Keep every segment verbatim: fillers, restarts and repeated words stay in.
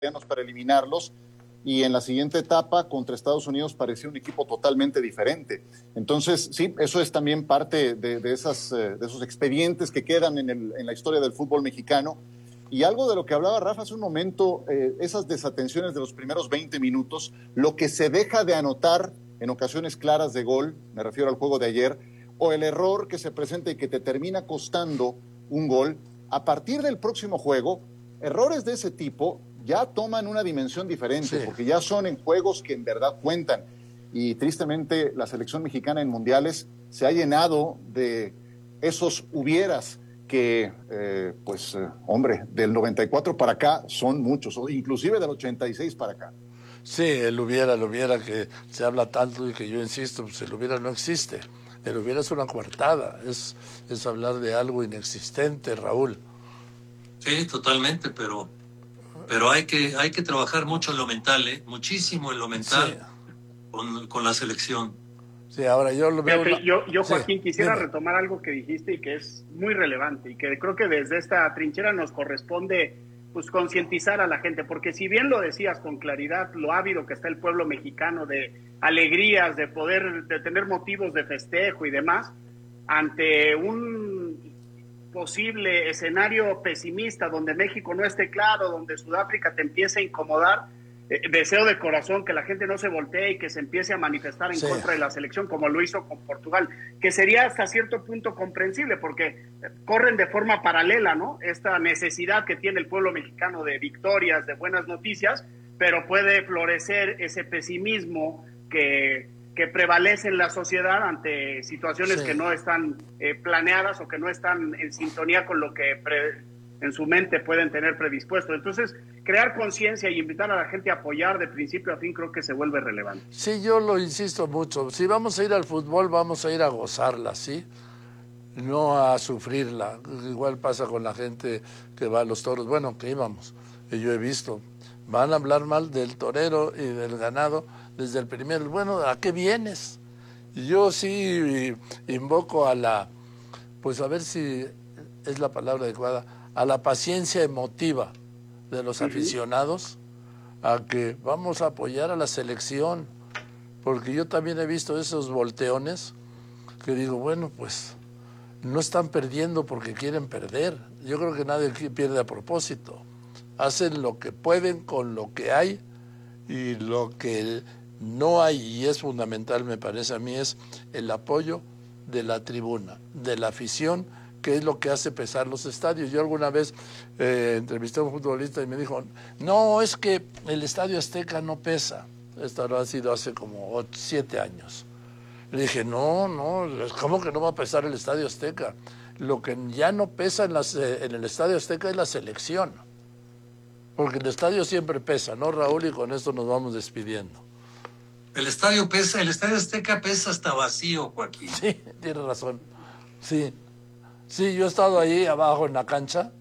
para eliminarlos, y en la siguiente etapa contra Estados Unidos parecía un equipo totalmente diferente. Entonces, sí, eso es también parte de, de, esas, de esos expedientes que quedan en, el, en la historia del fútbol mexicano. Y algo de lo que hablaba Rafa hace un momento, eh, esas desatenciones de los primeros veinte minutos, lo que se deja de anotar en ocasiones claras de gol, me refiero al juego de ayer, o el error que se presenta y que te termina costando un gol, a partir del próximo juego, errores de ese tipo ya toman una dimensión diferente, sí, porque ya son en juegos que en verdad cuentan. Y tristemente la selección mexicana en mundiales se ha llenado de esos hubieras que, eh, pues, eh, hombre, del noventa y cuatro para acá son muchos, inclusive del ochenta y seis para acá. Sí, el hubiera, el hubiera que se habla tanto y que yo insisto, pues el hubiera no existe. El hubiera es una coartada, es, es hablar de algo inexistente, Raúl. Sí, totalmente, pero... Pero hay que, hay que trabajar mucho en lo mental, ¿eh? Muchísimo en lo mental, sí, con, con la selección. Sí, ahora yo lo veo... Fíjate, yo, yo, Joaquín, sí, quisiera dime. retomar algo que dijiste y que es muy relevante y que creo que desde esta trinchera nos corresponde pues concientizar a la gente, porque si bien lo decías con claridad, lo ávido que está el pueblo mexicano de alegrías, de poder, de tener motivos de festejo y demás, ante un posible escenario pesimista donde México no esté claro, donde Sudáfrica te empiece a incomodar, eh, deseo de corazón que la gente no se voltee y que se empiece a manifestar en sí. contra de la selección como lo hizo con Portugal, que sería hasta cierto punto comprensible porque corren de forma paralela, ¿no? Esta necesidad que tiene el pueblo mexicano de victorias, de buenas noticias, pero puede florecer ese pesimismo que que prevalece en la sociedad ante situaciones sí. que no están eh, planeadas o que no están en sintonía con lo que pre, en su mente pueden tener predispuesto. Entonces, crear conciencia y invitar a la gente a apoyar de principio a fin creo que se vuelve relevante. Sí, yo lo insisto mucho. Si vamos a ir al fútbol, vamos a ir a gozarla, ¿sí? No a sufrirla. Igual pasa con la gente que va a los toros. Bueno, que íbamos, que yo he visto. Van a hablar mal del torero y del ganado desde el primer, bueno, ¿a qué vienes? Yo sí invoco a la, pues a ver si es la palabra adecuada, a la paciencia emotiva de los uh-huh. aficionados, a que vamos a apoyar a la selección, porque yo también he visto esos volteones que digo, bueno, pues no están perdiendo porque quieren perder. Yo creo que nadie pierde a propósito. Hacen lo que pueden con lo que hay y lo que no hay, y es fundamental, me parece a mí, es el apoyo de la tribuna, de la afición, que es lo que hace pesar los estadios. Yo alguna vez eh, entrevisté a un futbolista y me dijo, no, es que el Estadio Azteca no pesa. Esto ha sido hace como ocho, siete años. Le dije, no, no, ¿cómo que no va a pesar el Estadio Azteca? Lo que ya no pesa en, las, en el Estadio Azteca es la selección. Porque el estadio siempre pesa, ¿no, Raúl? Y con esto nos vamos despidiendo. El estadio pesa, el Estadio Azteca pesa hasta vacío, Joaquín. Sí, tienes razón. Sí, sí, yo he estado ahí abajo en la cancha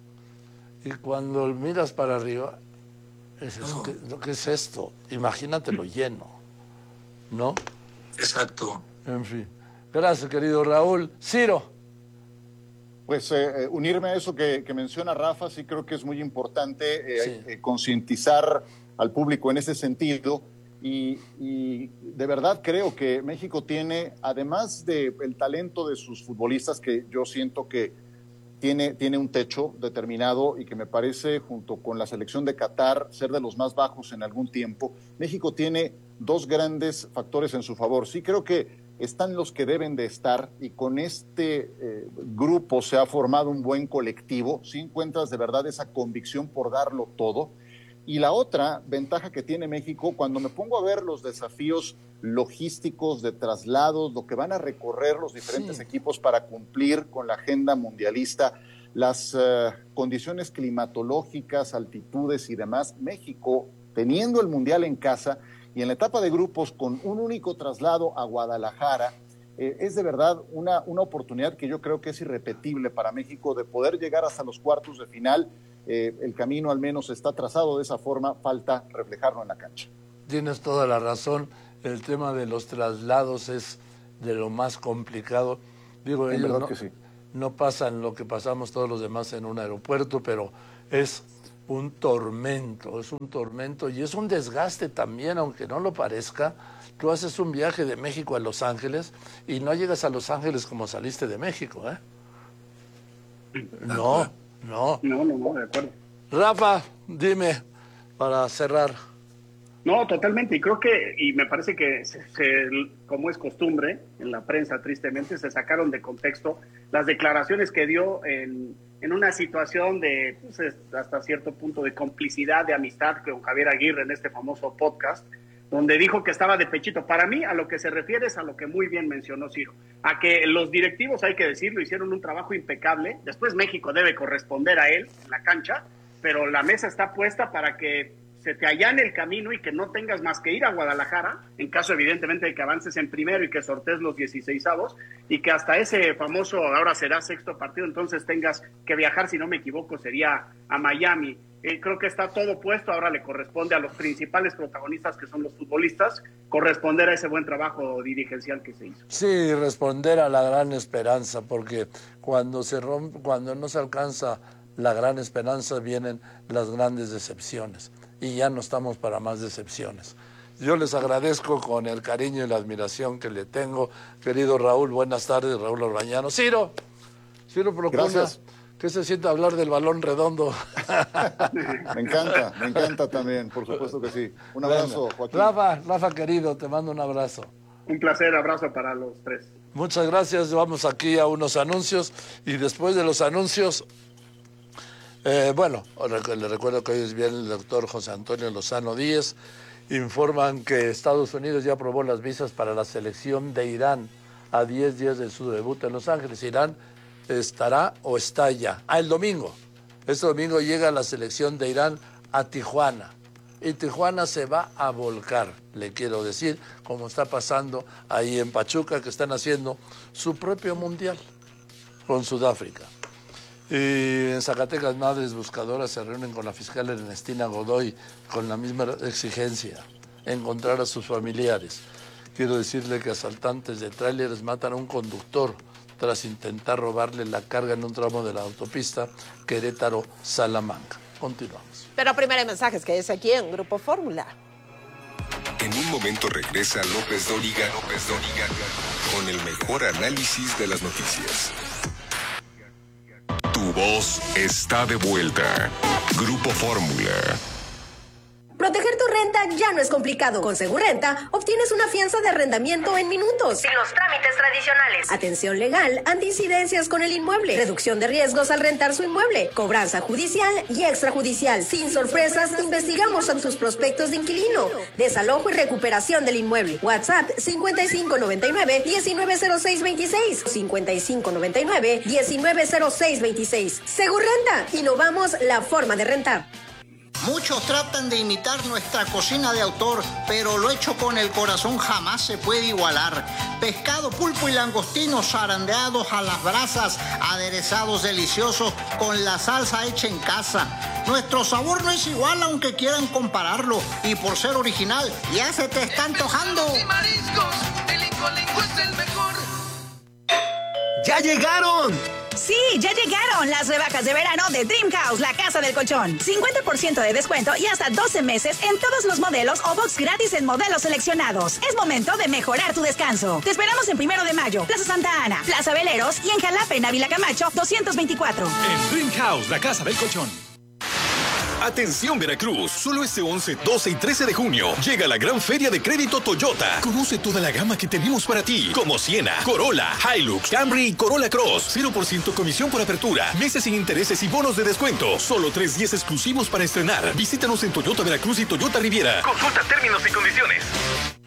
y cuando miras para arriba, dices, no. ¿qué, ¿qué es esto? Imagínate lo lleno, ¿no? Exacto. En fin. Gracias, querido Raúl. Ciro. Pues eh, unirme a eso que, que menciona Rafa, sí creo que es muy importante eh, sí. eh, concientizar al público en ese sentido y, y de verdad creo que México tiene, además del talento de sus futbolistas, que yo siento que tiene, tiene un techo determinado y que me parece, junto con la selección de Qatar, ser de los más bajos en algún tiempo, México tiene dos grandes factores en su favor. Sí creo que están los que deben de estar y con este eh, grupo se ha formado un buen colectivo, si encuentras de verdad esa convicción por darlo todo. Y la otra ventaja que tiene México, cuando me pongo a ver los desafíos logísticos de traslados, lo que van a recorrer los diferentes sí. equipos para cumplir con la agenda mundialista, las uh, condiciones climatológicas, altitudes y demás, México, teniendo el Mundial en casa, y en la etapa de grupos con un único traslado a Guadalajara, eh, es de verdad una, una oportunidad que yo creo que es irrepetible para México de poder llegar hasta los cuartos de final. Eh, el camino al menos está trazado de esa forma, falta reflejarlo en la cancha. Tienes toda la razón, el tema de los traslados es de lo más complicado. Digo, ellos no, sí. no pasan lo que pasamos todos los demás en un aeropuerto, pero es un tormento, es un tormento y es un desgaste también, aunque no lo parezca. Tú haces un viaje de México a Los Ángeles y no llegas a Los Ángeles como saliste de México, ¿eh? No, no. No, no, no, de acuerdo. Rafa, dime, para cerrar. No, totalmente, y creo que, y me parece que, se, se, como es costumbre en la prensa, tristemente, se sacaron de contexto las declaraciones que dio en, en una situación de, pues, hasta cierto punto de complicidad, de amistad con Javier Aguirre en este famoso podcast, donde dijo que estaba de pechito. Para mí, a lo que se refiere es a lo que muy bien mencionó Ciro, a que los directivos, hay que decirlo, hicieron un trabajo impecable. Después México debe corresponder a él en la cancha, pero la mesa está puesta para que se te allane el camino y que no tengas más que ir a Guadalajara, en caso evidentemente de que avances en primero y que sortees los dieciseisavos, y que hasta ese famoso, ahora será sexto partido, entonces tengas que viajar, si no me equivoco, sería a Miami. Eh, creo que está todo puesto, ahora le corresponde a los principales protagonistas, que son los futbolistas, corresponder a ese buen trabajo dirigencial que se hizo. Sí, responder a la gran esperanza, porque cuando se rompe, cuando no se alcanza la gran esperanza, vienen las grandes decepciones. Y ya no estamos para más decepciones. Yo les agradezco con el cariño y la admiración que le tengo. Querido Raúl, buenas tardes, Raúl Orbañano. Ciro, Ciro Procuna, ¿qué se siente hablar del balón redondo? Me encanta, me encanta también, por supuesto que sí. Un abrazo, Venga. Joaquín. Rafa, Rafa querido, te mando un abrazo. Un placer, abrazo para los tres. Muchas gracias, vamos aquí a unos anuncios y después de los anuncios... Eh, bueno, le recuerdo que hoy es bien el doctor José Antonio Lozano Díez. Informan que Estados Unidos ya aprobó las visas para la selección de Irán a diez días de su debut en Los Ángeles. Irán estará o está ya. Ah, el domingo. Este domingo llega la selección de Irán a Tijuana. Y Tijuana se va a volcar, le quiero decir, como está pasando ahí en Pachuca, que están haciendo su propio mundial con Sudáfrica. Y en Zacatecas, madres buscadoras se reúnen con la fiscal Ernestina Godoy con la misma exigencia, encontrar a sus familiares. Quiero decirle que asaltantes de tráileres matan a un conductor tras intentar robarle la carga en un tramo de la autopista Querétaro-Salamanca. Continuamos. Pero primero hay mensajes que es aquí en Grupo Fórmula. En un momento regresa López Dóriga, López Dóriga con el mejor análisis de las noticias. Tu voz está de vuelta. Grupo Fórmula. Proteger tu renta ya no es complicado. Con Segurrenta obtienes una fianza de arrendamiento en minutos, sin los trámites tradicionales. Atención legal ante incidencias con el inmueble. Reducción de riesgos al rentar su inmueble. Cobranza judicial y extrajudicial. Sin sorpresas, investigamos en sus prospectos de inquilino. Desalojo y recuperación del inmueble. WhatsApp cincuenta y cinco noventa y nueve, diecinueve cero seis veintiséis. cincuenta y cinco noventa y nueve, diecinueve cero seis veintiséis. Segurrenta. Innovamos la forma de rentar. Muchos tratan de imitar nuestra cocina de autor, pero lo hecho con el corazón jamás se puede igualar. Pescado, pulpo y langostinos zarandeados a las brasas, aderezados deliciosos con la salsa hecha en casa. Nuestro sabor no es igual aunque quieran compararlo, y por ser original ya se te está antojando. Y mariscos, el Incolinco es el mejor. ¡Ya llegaron! Sí, ya llegaron las rebajas de verano de Dream House, la casa del colchón. cincuenta por ciento de descuento y hasta doce meses en todos los modelos o box gratis en modelos seleccionados. Es momento de mejorar tu descanso. Te esperamos en Primero de Mayo, Plaza Santa Ana, Plaza Veleros y en Jalapa, en Ávila Camacho, doscientos veinticuatro. En Dream House, la casa del colchón. Atención Veracruz, solo este once, doce y trece de junio llega la gran feria de crédito Toyota. Conoce toda la gama que tenemos para ti, como Siena, Corolla, Hilux, Camry y Corolla Cross. cero por ciento comisión por apertura, meses sin intereses y bonos de descuento. Solo tres días exclusivos para estrenar. Visítanos en Toyota Veracruz y Toyota Riviera. Consulta términos y condiciones.